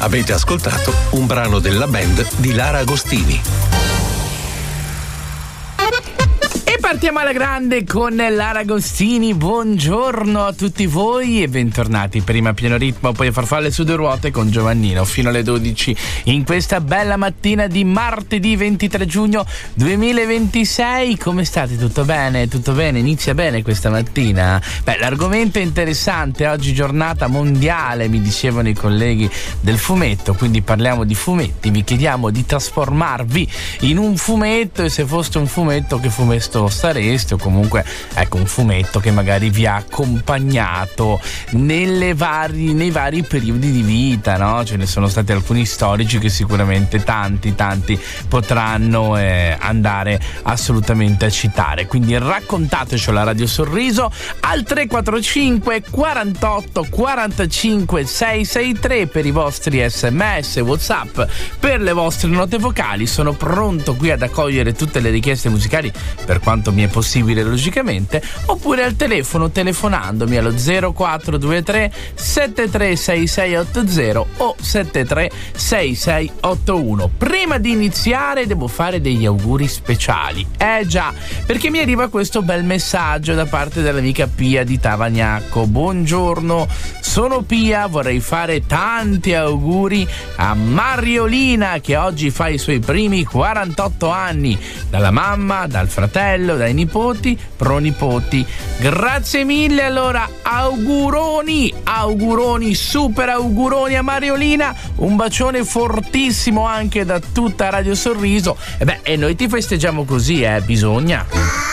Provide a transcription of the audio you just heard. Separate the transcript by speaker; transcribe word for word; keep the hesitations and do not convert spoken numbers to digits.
Speaker 1: Avete ascoltato un brano della band di Lara Agostini.
Speaker 2: Partiamo alla grande con Lara Agostini. Buongiorno a tutti voi e bentornati. Prima pieno ritmo, poi farfalle su due ruote con Giovannino fino alle dodici in questa bella mattina di martedì ventitré giugno duemilaventisei. Come state? Tutto bene? Tutto bene? Inizia bene questa mattina? Beh, l'argomento è interessante. Oggi giornata mondiale, mi dicevano i colleghi del fumetto, quindi parliamo di fumetti. Vi chiediamo di trasformarvi in un fumetto, e se foste un fumetto, che fumetto sareste, o comunque ecco un fumetto che magari vi ha accompagnato nelle vari, nei vari periodi di vita, no? Ce ne sono stati alcuni storici che sicuramente tanti tanti potranno eh, andare assolutamente a citare, quindi raccontatecelo alla Radio Sorriso al tre quattro cinque quarantotto quarantacinque seicentosessantatré per i vostri sms, WhatsApp, per le vostre note vocali. Sono pronto qui ad accogliere tutte le richieste musicali per quanto mi è possibile logicamente, oppure al telefono telefonandomi allo zero quattro due tre sette tre sei sei otto zero o sette tre sei sei otto uno. Prima di iniziare devo fare degli auguri speciali, eh già, perché mi arriva questo bel messaggio da parte dell'amica Pia di Tavagnacco. Buongiorno, sono Pia, vorrei fare tanti auguri a Mariolina che oggi fa i suoi primi quarantotto anni, dalla mamma, dal fratello, dai nipoti, pronipoti. Grazie mille. Allora, auguroni, auguroni, super auguroni a Mariolina. Un bacione fortissimo anche da tutta Radio Sorriso. E beh, e noi ti festeggiamo così, eh, bisogna.